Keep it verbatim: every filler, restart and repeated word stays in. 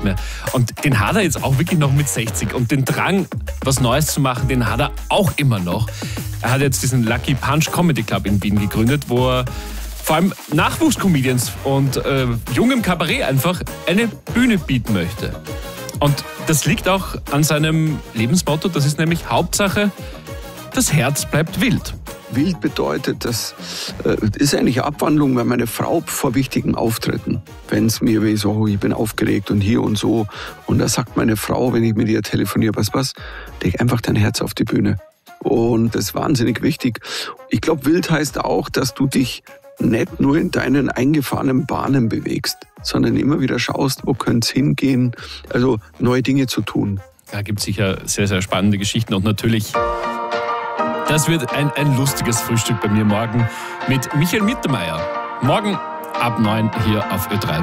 mehr. Und den hat er jetzt auch wirklich noch mit sechzig. Und den Drang, was Neues zu machen, den hat er auch immer noch. Er hat jetzt diesen Lucky Punch Comedy Club in Wien gegründet, wo er vor allem Nachwuchscomedians und äh, jungem Kabarett einfach eine Bühne bieten möchte. Und das liegt auch an seinem Lebensmotto, das ist nämlich Hauptsache, das Herz bleibt wild. Wild bedeutet, das äh, ist eigentlich eine Abwandlung bei meiner Frau vor wichtigen Auftritten. Wenn es mir wie so, ich bin aufgeregt und hier und so. Und da sagt meine Frau, wenn ich mit ihr telefoniere, was, was, leg einfach dein Herz auf die Bühne. Und das ist wahnsinnig wichtig. Ich glaube, wild heißt auch, dass du dich nicht nur in deinen eingefahrenen Bahnen bewegst, sondern immer wieder schaust, wo könnte es hingehen, also neue Dinge zu tun. Da gibt es sicher sehr, sehr spannende Geschichten und natürlich, das wird ein, ein lustiges Frühstück bei mir morgen mit Michael Mittermeier. Morgen ab neun hier auf Ö drei.